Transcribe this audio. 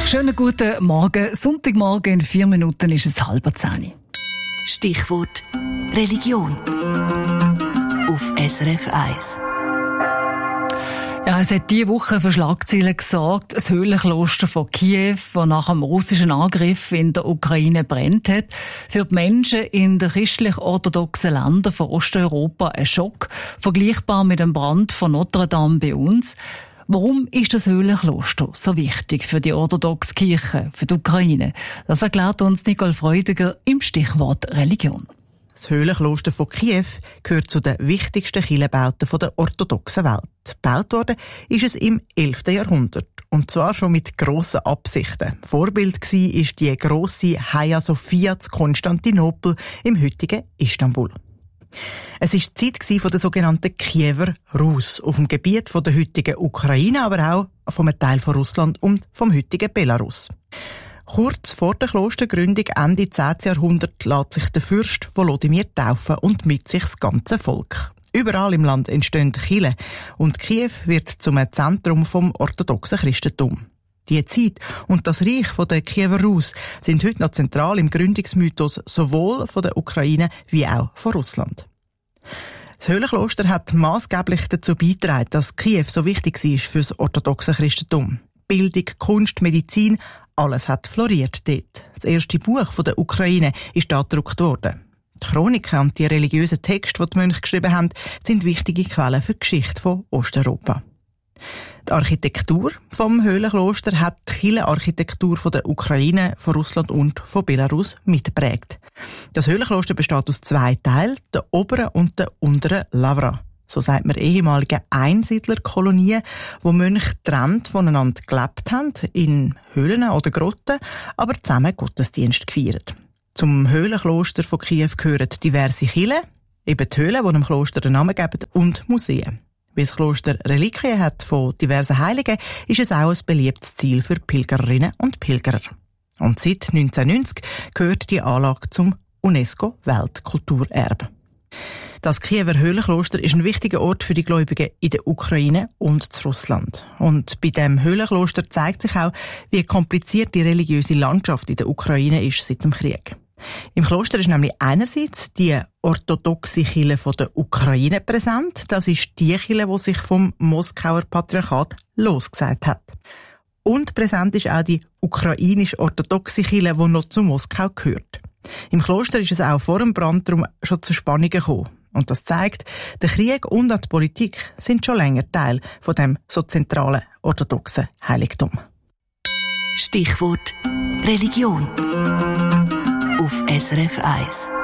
Schönen guten Morgen. Sonntagmorgen in 4 Minuten ist es 9:30. Stichwort Religion auf SRF 1. Ja, es hat diese Woche für Schlagzeilen gesorgt. Das Höhlenkloster von Kiew, das nach dem russischen Angriff in der Ukraine brennt hat. Für die Menschen in den christlich-orthodoxen Ländern von Osteuropa ein Schock, vergleichbar mit dem Brand von Notre Dame bei uns. Warum ist das Höhlenkloster so wichtig für die orthodoxe Kirche, für die Ukraine? Das erklärt uns Nicole Freudiger im Stichwort Religion. Das Höhlenkloster von Kiew gehört zu den wichtigsten Kirchenbauten der orthodoxen Welt. Gebaut worden ist es im 11. Jahrhundert. Und zwar schon mit grossen Absichten. Vorbild war die grosse Hagia Sophia zu Konstantinopel im heutigen Istanbul. Es war die Zeit der sogenannten Kiewer Rus auf dem Gebiet der heutigen Ukraine, aber auch von einem Teil von Russland und vom heutigen Belarus. Kurz vor der Klostergründung Ende 10. Jahrhundert lässt sich der Fürst Volodymyr taufen und mit sich das ganze Volk. Überall im Land entstehen Kirchen und Kiew wird zum Zentrum vom orthodoxen Christentum. Die Zeit und das Reich der Kiewer Rus sind heute noch zentral im Gründungsmythos sowohl von der Ukraine wie auch von Russland. Das Höhlenkloster hat maßgeblich dazu beigetragen, dass Kiew so wichtig war für das orthodoxe Christentum. Bildung, Kunst, Medizin, alles hat floriert dort. Das erste Buch der Ukraine ist da gedruckt worden. Die Chroniken und die religiösen Texte, die die Mönche geschrieben haben, sind wichtige Quellen für die Geschichte von Osteuropa. Die Architektur vom Höhlenkloster hat die Kirchenarchitektur von der Ukraine, von Russland und von Belarus mitgeprägt. Das Höhlenkloster besteht aus 2 Teilen, der oberen und der unteren Lavra. So sagt man ehemalige Einsiedlerkolonien, wo Mönche getrennt voneinander gelebt haben, in Höhlen oder Grotten, aber zusammen Gottesdienst gefeiert. Zum Höhlenkloster von Kiew gehören diverse Kirchen, eben die Höhlen, die dem Kloster den Namen geben, und Museen. Weil das Kloster Reliquien hat von diversen Heiligen, ist es auch ein beliebtes Ziel für Pilgerinnen und Pilgerer. Und seit 1990 gehört die Anlage zum UNESCO-Weltkulturerbe. Das Kiewer Höhlenkloster ist ein wichtiger Ort für die Gläubigen in der Ukraine und in Russland. Und bei dem Höhlenkloster zeigt sich auch, wie kompliziert die religiöse Landschaft in der Ukraine ist seit dem Krieg. Im Kloster ist nämlich einerseits die orthodoxe Kirche der Ukraine präsent. Das ist die Kirche, die sich vom Moskauer Patriarchat losgesagt hat. Und präsent ist auch die ukrainisch-orthodoxe Kirche, die noch zu Moskau gehört. Im Kloster ist es auch vor dem Brand darum schon zu Spannungen gekommen. Und das zeigt, der Krieg und die Politik sind schon länger Teil von dem so zentralen orthodoxen Heiligtum. Stichwort Religion auf SRF 1.